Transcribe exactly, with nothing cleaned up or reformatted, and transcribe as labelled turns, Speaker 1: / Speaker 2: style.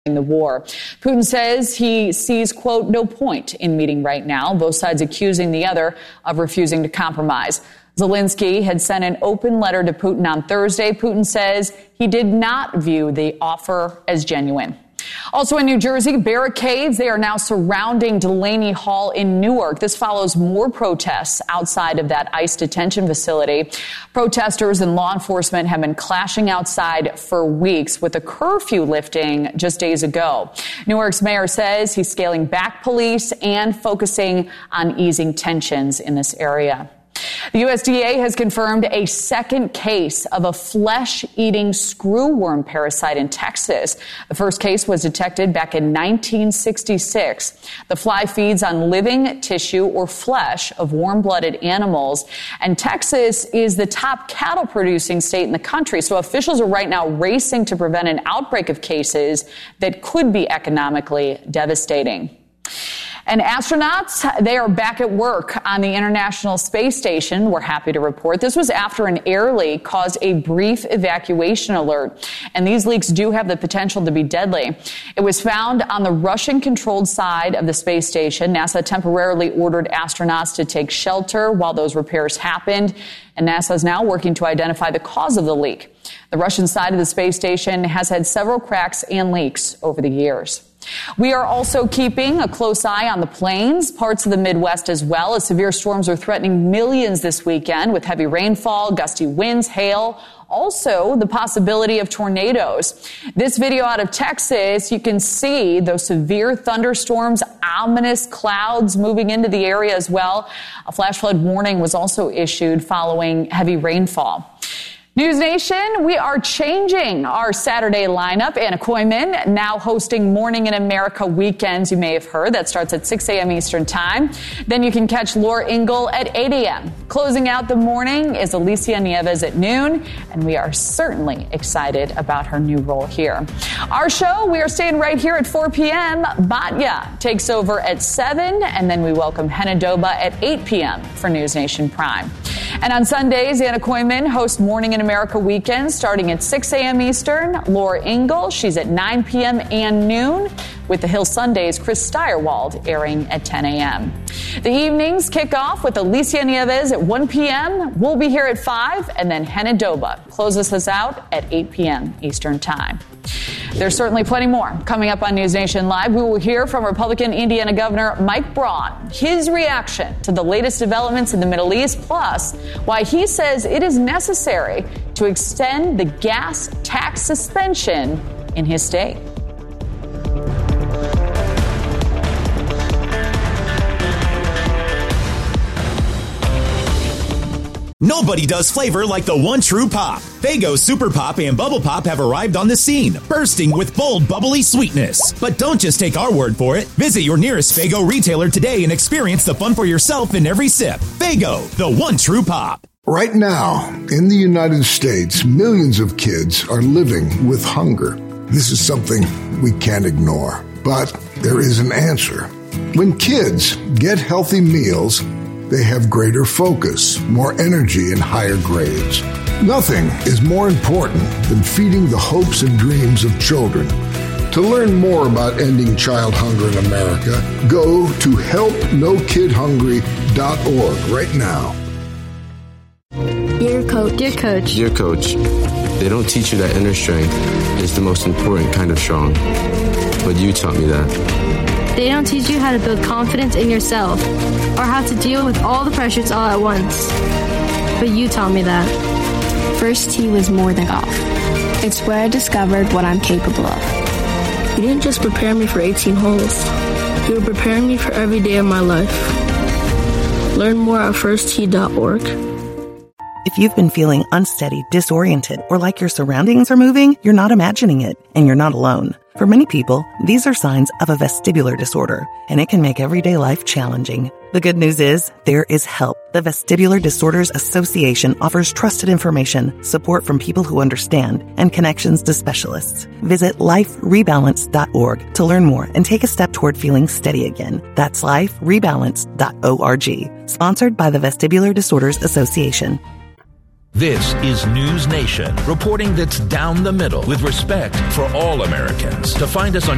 Speaker 1: the war. Putin says he sees, quote, no point in meeting right now, both sides accusing the other of refusing to compromise. Zelensky had sent an open letter to Putin on Thursday. Putin says he did not view the offer as genuine. Also in New Jersey, barricades, they are now surrounding Delaney Hall in Newark. This follows more protests outside of that ICE detention facility. Protesters and law enforcement have been clashing outside for weeks, with a curfew lifting just days ago. Newark's mayor says he's scaling back police and focusing on easing tensions in this area. The U S D A has confirmed a second case of a flesh-eating screwworm parasite in Texas. The first case was detected back in nineteen sixty-six. The fly feeds on living tissue or flesh of warm-blooded animals. And Texas is the top cattle-producing state in the country, so officials are right now racing to prevent an outbreak of cases that could be economically devastating. And astronauts, they are back at work on the International Space Station. We're happy to report. This was after an air leak caused a brief evacuation alert. And these leaks do have the potential to be deadly. It was found on the Russian-controlled side of the space station. NASA temporarily ordered astronauts to take shelter while those repairs happened. And NASA is now working to identify the cause of the leak. The Russian side of the space station has had several cracks and leaks over the years. We are also keeping a close eye on the plains, parts of the Midwest as well, as severe storms are threatening millions this weekend with heavy rainfall, gusty winds, hail, also the possibility of tornadoes. This video out of Texas, you can see those severe thunderstorms, ominous clouds moving into the area as well. A flash flood warning was also issued following heavy rainfall. News Nation, we are changing our Saturday lineup. Anna Koyman now hosting Morning in America weekends. You may have heard that starts at six a.m. Eastern time. Then you can catch Laura Ingle at eight a.m. Closing out the morning is Alicia Nieves at noon, and we are certainly excited about her new role here. Our show, we are staying right here at four p.m. Batya takes over at seven, and then we welcome Hannah Doba at eight p.m. for News Nation Prime. And on Sundays, Anna Koyman hosts Morning in America weekends starting at six a.m. Eastern. Laura Ingle, she's at nine p.m. and noon, with the Hill Sundays, Chris Steyerwald airing at ten a.m. The evenings kick off with Alicia Nieves at one p.m. We'll be here at five, and then Hannah Doba closes us out at eight p.m. Eastern Time. There's certainly plenty more coming up on News Nation Live. We will hear from Republican Indiana Governor Mike Braun, his reaction to the latest developments in the Middle East, plus why he says it is necessary to extend the gas tax suspension in his state.
Speaker 2: Nobody does flavor like the one true pop. Faygo Super Pop and Bubble Pop have arrived on the scene, bursting with bold, bubbly sweetness. But don't just take our word for it. Visit your nearest Faygo retailer today and experience the fun for yourself in every sip. Faygo, the one true pop.
Speaker 3: Right now, in the United States, millions of kids are living with hunger. This is something we can't ignore. But there is an answer. When kids get healthy meals, they have greater focus, more energy, and higher grades. Nothing is more important than feeding the hopes and dreams of children. To learn more about ending child hunger in America, go to help no kid hungry dot org right now.
Speaker 4: Dear Coach. Dear Coach.
Speaker 5: Dear Coach, they don't teach you that inner strength is the most important kind of strong. But you taught me that.
Speaker 4: They don't teach you how to build confidence in yourself or how to deal with all the pressures all at once. But you taught me that.
Speaker 6: First tee was more than golf. It's where I discovered what I'm capable of.
Speaker 7: You didn't just prepare me for eighteen holes. You were preparing me for every day of my life. Learn more at first tee dot org.
Speaker 8: If you've been feeling unsteady, disoriented, or like your surroundings are moving, you're not imagining it, and you're not alone. For many people, these are signs of a vestibular disorder, and it can make everyday life challenging. The good news is, there is help. The Vestibular Disorders Association offers trusted information, support from people who understand, and connections to specialists. Visit life rebalance dot org to learn more and take a step toward feeling steady again. That's life rebalance dot org. Sponsored by the Vestibular Disorders Association.
Speaker 9: This is News Nation, reporting that's down the middle with respect for all Americans. To find us on